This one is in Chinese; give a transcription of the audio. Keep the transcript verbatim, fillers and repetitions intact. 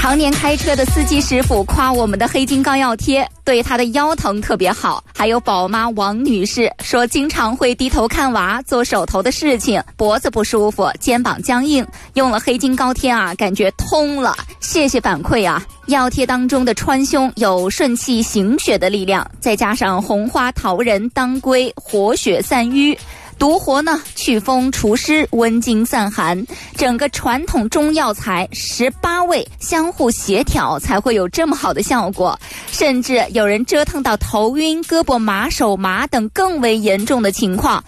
常年开车的司机师傅夸我们的黑金膏药贴对他的腰疼特别好。还有宝妈王女士说，经常会低头看娃做手头的事情，脖子不舒服，肩膀僵硬，用了黑金膏贴啊，感觉通了。谢谢反馈啊！药贴当中的川芎有顺气行血的力量，再加上红花桃仁当归活血散瘀，独活呢，祛风除湿，温经散寒，整个传统中药材十八味相互协调，才会有这么好的效果。甚至有人折腾到头晕、胳膊麻、手麻等更为严重的情况，